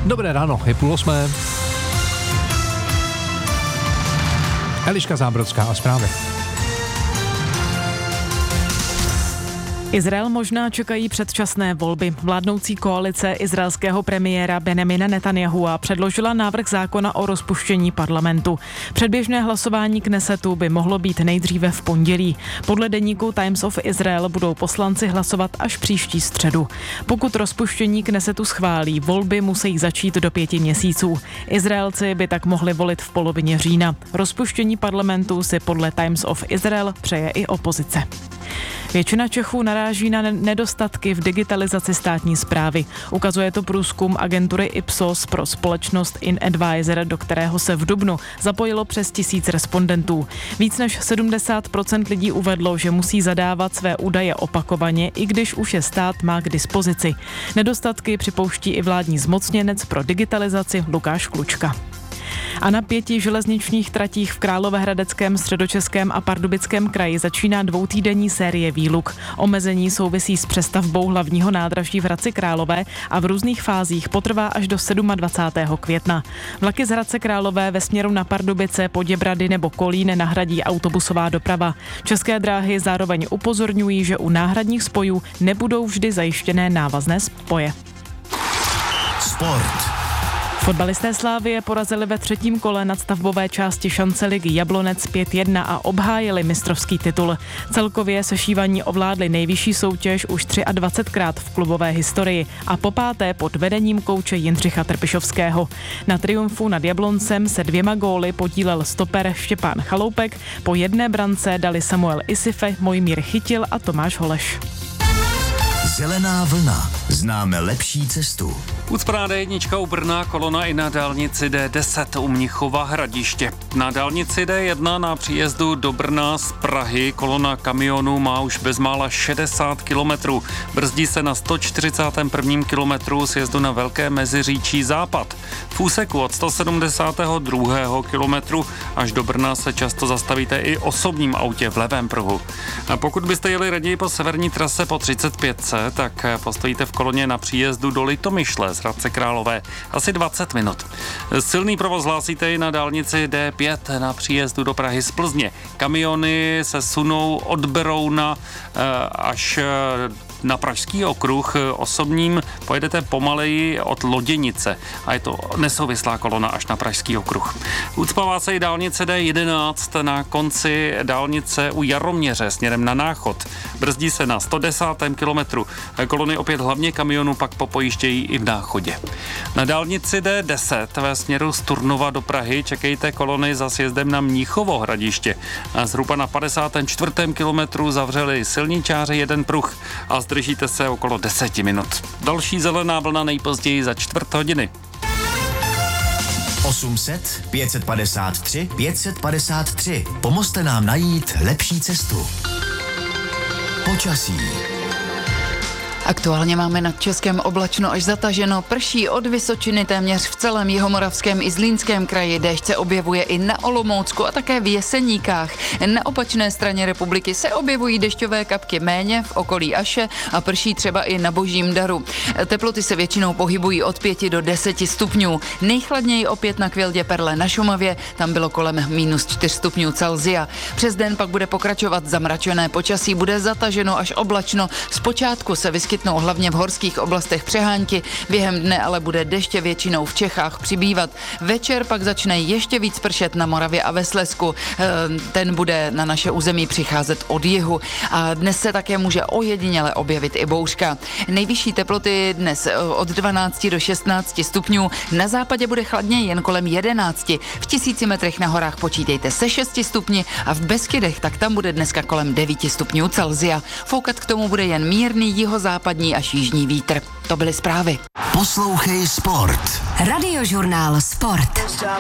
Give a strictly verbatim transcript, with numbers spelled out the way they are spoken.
Dobré ráno, je půl osmé. Eliška Zábrodská a zprávy. Izrael možná čekají předčasné volby. Vládnoucí koalice izraelského premiéra Benjamina Netanyahua předložila návrh zákona o rozpuštění parlamentu. Předběžné hlasování Knesetu by mohlo být nejdříve v pondělí. Podle deníku Times of Israel budou poslanci hlasovat až příští středu. Pokud rozpuštění Knesetu schválí, volby musí začít do pěti měsíců. Izraelci by tak mohli volit v polovině října. Rozpuštění parlamentu si podle Times of Israel přeje i opozice. Většina Čechů naráží na nedostatky v digitalizaci státní správy. Ukazuje to průzkum agentury Ipsos pro společnost InAdvisor, do kterého se v dubnu zapojilo přes tisíc respondentů. Víc než sedmdesát procent lidí uvedlo, že musí zadávat své údaje opakovaně, i když už je stát má k dispozici. Nedostatky připouští i vládní zmocněnec pro digitalizaci Lukáš Klučka. A na pěti železničních tratích v Královéhradeckém, Středočeském a Pardubickém kraji začíná dvoutýdenní série výluk. Omezení souvisí s přestavbou hlavního nádraží v Hradci Králové a v různých fázích potrvá až do dvacátého sedmého května. Vlaky z Hradce Králové ve směru na Pardubice, Poděbrady nebo Kolín nahradí autobusová doprava. České dráhy zároveň upozorňují, že u náhradních spojů nebudou vždy zajištěné návazné spoje. Sport. Fotbalisté Slavie porazili ve třetím kole nadstavbové části šance ligy Jablonec pět jedna a obhájili mistrovský titul. Celkově sešívaní ovládli nejvyšší soutěž už dvacetkrát v klubové historii a popáté pod vedením kouče Jindřicha Trpišovského. Na triumfu nad Jabloncem se dvěma góly podílel stoper Štěpán Chaloupek, po jedné brance dali Samuel Isife, Mojmír Chytil a Tomáš Holeš. Zelená vlna. Známe lepší cestu. Ucpaná dé jedna u Brna, kolona i na dálnici dé deset u Mnichova Hradiště. Na dálnici dé jedna na příjezdu do Brna z Prahy kolona kamionů má už bezmála šedesát kilometrů. Brzdí se na sto čtyřicátém prvním kilometru sjezdu na Velké Meziříčí západ. V úseku od sto sedmdesátého druhého kilometru až do Brna se často zastavíte i osobním autě v levém pruhu. A pokud byste jeli raději po severní trase po třicet pět, tak postojíte v koloně na příjezdu do Litomyšle z Hradce Králové asi dvacet minut. Silný provoz hlásíte i na dálnici dé pět na příjezdu do Prahy z Plzně. Kamiony se sunou od Berouna až na Pražský okruh. Osobním pojedete pomaleji od Loděnice a je to nesouvislá kolona až na Pražský okruh. Ucpává se i dálnice dé jedenáct na konci dálnice u Jaroměře směrem na Náchod. Brzdí se na sto desátém kilometru. Kolony opět hlavně kamionů pak popojíždějí i v Náchodě. Na dálnici dé deset ve směru z Turnova do Prahy čekejte kolony za sjezdem na Mnichovo Hradiště. A zhruba na padesátém čtvrtém kilometru zavřeli silničáři jeden pruh a zdržíte se okolo deseti minut. Další zelená vlna nejpozději za čtvrt hodiny. osm set, pět set padesát tři, pět set padesát tři. Pomozte nám najít lepší cestu. Počasí. Aktuálně máme nad Českem oblačno až zataženo, prší od Vysočiny téměř v celém Jihomoravském i Zlínském kraji, déšť se objevuje i na Olomoucku a také v Jeseníkách. Na opačné straně republiky se objevují dešťové kapky méně v okolí Aše a prší třeba i na Božím Daru. Teploty se většinou pohybují od pěti do deseti stupňů. Nejchladněji opět na Kvěldě Perle na Šumavě, tam bylo kolem minus čtyři stupňů Celsia. Přes den pak bude pokračovat zamračené počasí, bude zataženo až oblačno. Zpočátku se vyskytnou hlavně v horských oblastech přehánky, během dne ale bude deště většinou v Čechách přibývat. Večer pak začne ještě víc pršet na Moravě a ve Slezsku. Ten bude na naše území přicházet od jihu a dnes se také může ojediněle objevit i bouřka. Nejvyšší teploty dnes od dvanácti do šestnácti stupňů, na západě bude chladněji jen kolem jedenácti. V tisíci metrech na horách počítejte se šesti stupni a v Beskydech tak tam bude dneska kolem devíti stupňů Celsia. Foukat k tomu bude jen mírný jihozápadní až jižní vítr. To byly zprávy. Poslouchej Sport. Radiožurnál Sport.